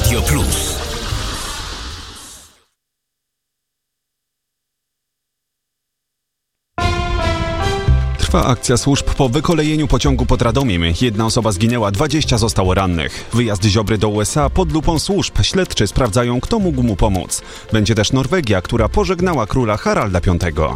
Radio Plus. Trwa akcja służb po wykolejeniu pociągu pod Radomiem. 1 osoba zginęła, 20 zostało rannych. Wyjazd Ziobry do USA pod lupą służb. Śledczy sprawdzają, kto mógł mu pomóc. Będzie też Norwegia, która pożegnała króla Haralda V.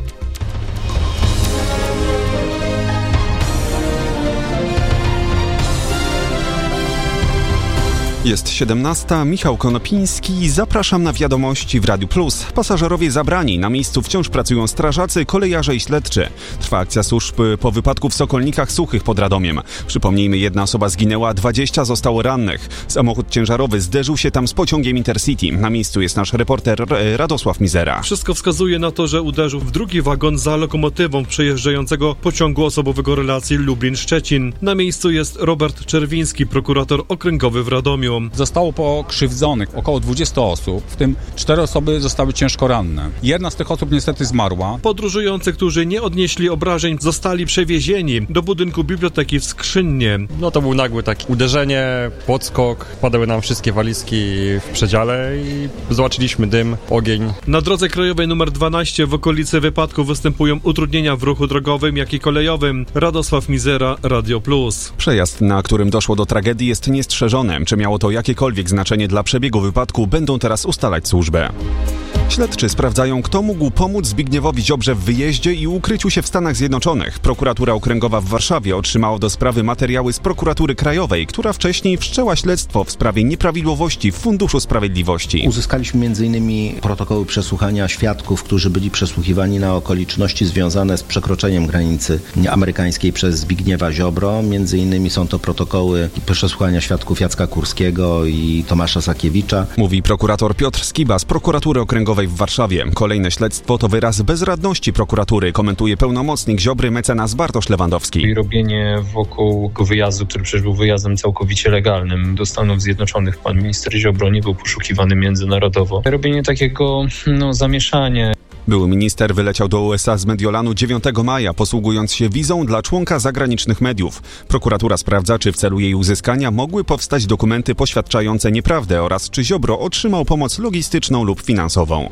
Jest 17. Michał Konopiński. Zapraszam na wiadomości w Radiu Plus. Pasażerowie zabrani. Na miejscu wciąż pracują strażacy, kolejarze i śledczy. Trwa akcja służb po wypadku w Sokolnikach Suchych pod Radomiem. Przypomnijmy, 1 osoba zginęła, 20 zostało rannych. Samochód ciężarowy zderzył się tam z pociągiem Intercity. Na miejscu jest nasz reporter Radosław Mizera. Wszystko wskazuje na to, że uderzył w drugi wagon za lokomotywą przejeżdżającego pociągu osobowego relacji Lublin-Szczecin. Na miejscu jest Robert Czerwiński, prokurator okręgowy w Radomiu. Zostało pokrzywdzonych około 20 osób, w tym 4 osoby zostały ciężko ranne. 1 z tych osób niestety zmarła. Podróżujący, którzy nie odnieśli obrażeń, zostali przewiezieni do budynku biblioteki w Skrzynnie. To był nagły taki uderzenie, podskok, padały nam wszystkie walizki w przedziale i zobaczyliśmy dym, ogień. Na drodze krajowej nr 12 w okolicy wypadku występują utrudnienia w ruchu drogowym, jak i kolejowym. Radosław Mizera, Radio Plus. Przejazd, na którym doszło do tragedii, jest niestrzeżony. Czy miało to jakiekolwiek znaczenie dla przebiegu wypadku, będą teraz ustalać służbę. Śledczy sprawdzają, kto mógł pomóc Zbigniewowi Ziobrze w wyjeździe i ukryciu się w Stanach Zjednoczonych. Prokuratura Okręgowa w Warszawie otrzymała do sprawy materiały z Prokuratury Krajowej, która wcześniej wszczęła śledztwo w sprawie nieprawidłowości w Funduszu Sprawiedliwości. Uzyskaliśmy m.in. protokoły przesłuchania świadków, którzy byli przesłuchiwani na okoliczności związane z przekroczeniem granicy amerykańskiej przez Zbigniewa Ziobro. M.in. są to protokoły przesłuchania świadków Jacka Kurskiego i Tomasza Sakiewicza. Mówi prokurator Piotr Skiba z Prokuratury Okręgowej w Warszawie. Kolejne śledztwo to wyraz bezradności prokuratury, komentuje pełnomocnik Ziobry mecenas Bartosz Lewandowski. I robienie wokół wyjazdu, który przecież był wyjazdem całkowicie legalnym do Stanów Zjednoczonych. Pan minister Ziobro nie był poszukiwany międzynarodowo. Robienie takiego zamieszania. Były minister wyleciał do USA z Mediolanu 9 maja, posługując się wizą dla członka zagranicznych mediów. Prokuratura sprawdza, czy w celu jej uzyskania mogły powstać dokumenty poświadczające nieprawdę oraz czy Ziobro otrzymał pomoc logistyczną lub finansową.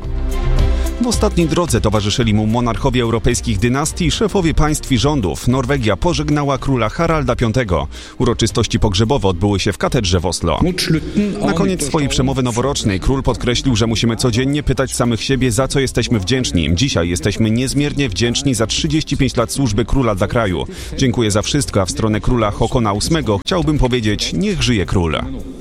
W ostatniej drodze towarzyszyli mu monarchowie europejskich dynastii, szefowie państw i rządów. Norwegia pożegnała króla Haralda V. Uroczystości pogrzebowe odbyły się w katedrze w Oslo. Na koniec swojej przemowy noworocznej król podkreślił, że musimy codziennie pytać samych siebie, za co jesteśmy wdzięczni. Dzisiaj jesteśmy niezmiernie wdzięczni za 35 lat służby króla dla kraju. Dziękuję za wszystko, a w stronę króla Haakona VIII chciałbym powiedzieć, niech żyje król.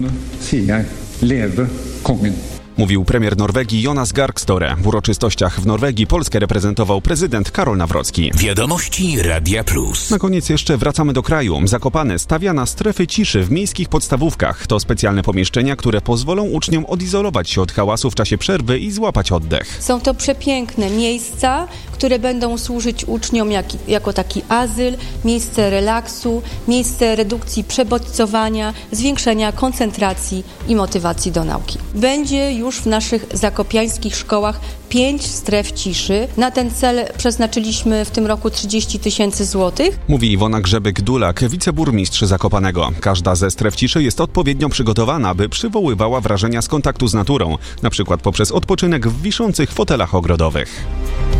Mówił premier Norwegii Jonas Gahr Støre. W uroczystościach w Norwegii Polskę reprezentował prezydent Karol Nawrocki. Wiadomości Radia Plus. Na koniec jeszcze wracamy do kraju. Zakopane stawia na strefy ciszy w miejskich podstawówkach. To specjalne pomieszczenia, które pozwolą uczniom odizolować się od hałasu w czasie przerwy i złapać oddech. Są to przepiękne miejsca, które będą służyć uczniom jako taki azyl, miejsce relaksu, miejsce redukcji przebodźcowania, zwiększenia koncentracji i motywacji do nauki. Będzie już w naszych zakopiańskich szkołach 5 stref ciszy. Na ten cel przeznaczyliśmy w tym roku 30 000 złotych. Mówi Iwona Grzebyk-Dulak, wiceburmistrz Zakopanego. Każda ze stref ciszy jest odpowiednio przygotowana, aby przywoływała wrażenia z kontaktu z naturą, na przykład poprzez odpoczynek w wiszących fotelach ogrodowych.